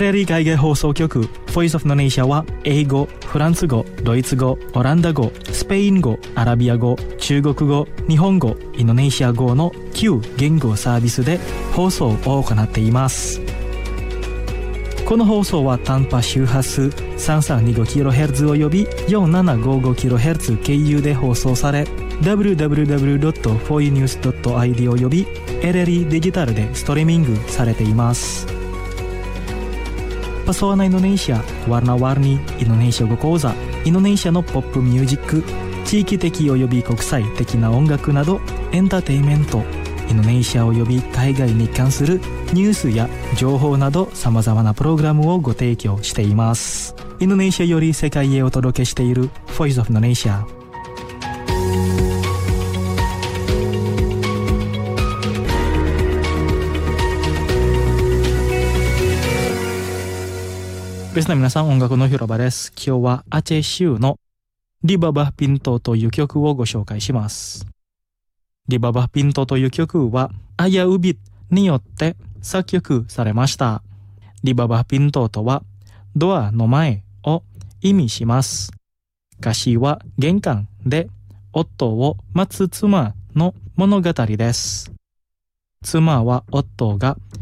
LLE 海外放送局 Voice of Indonesia は英語、フランス語、ドイツ語、オランダ語、スペイン語、アラビア語、中国語、日本語、インドネシア語の9言語サービスで放送を行っています。この放送は短波周波数 3325kHz および 4755kHz 経由で放送され、www.foinews.id および LLE デジタルでストリーミングされています。パソワナインドネシア、ワルナワルニインドネシア語講座、インドネシアのポップミュージック、地域的および国際的な音楽などエンターテインメント、インドネシアおよび海外に関するニュースや情報などさまざまなプログラムをご提供しています。インドネシアより世界へお届けしている Voice of Indonesia。リスナーの皆さん、音楽の広場です。今日はアチェ州のリババピントという曲をご紹介します。リババピントという曲はアヤウビによって作曲されました。リババピントとはドアの前を意味します。歌詞は玄関で夫を待つ妻の物語です。妻は夫が